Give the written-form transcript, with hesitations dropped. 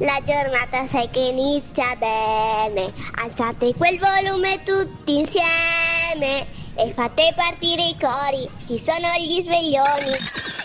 La giornata sai che inizia bene, alzate quel volume tutti insieme e fate partire i cori, ci sono gli sveglioni.